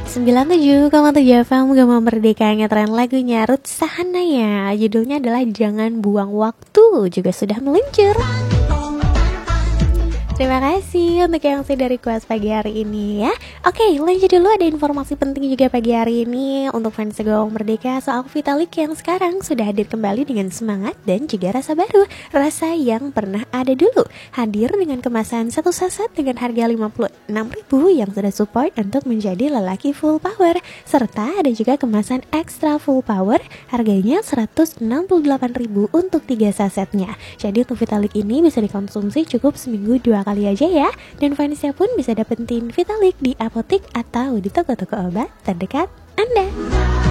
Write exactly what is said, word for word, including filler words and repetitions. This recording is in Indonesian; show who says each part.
Speaker 1: sembilan puluh tujuh koma tujuh F M Gema Merdeka, ngetren lagunya Ruth Sahanaya. Judulnya adalah Jangan Buang Waktu, juga sudah meluncur. Terima kasih untuk yang sudah request pagi hari ini ya. Oke, lanjut dulu, ada informasi penting juga pagi hari ini untuk fans Gema Merdeka soal Vitalik yang sekarang sudah hadir kembali dengan semangat dan juga rasa baru, rasa yang pernah ada dulu. Hadir dengan kemasan satu saset dengan harga lima puluh enam ribu yang sudah support untuk menjadi lelaki full power. Serta ada juga kemasan extra full power, harganya seratus enam puluh delapan ribu untuk tiga sasetnya. Jadi untuk Vitalik ini bisa dikonsumsi cukup seminggu dua kali aja ya. Dan fansnya pun bisa dapetin Vitalik di apotek atau di toko-toko obat terdekat Anda.